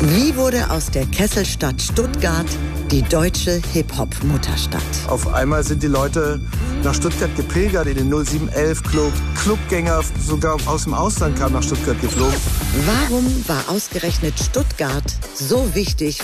Wie wurde aus der Kesselstadt Stuttgart die deutsche Hip-Hop-Mutterstadt? Auf einmal sind die Leute nach Stuttgart gepilgert in den 0711-Club. Clubgänger sogar aus dem Ausland kamen nach Stuttgart geflogen. Warum war ausgerechnet Stuttgart so wichtig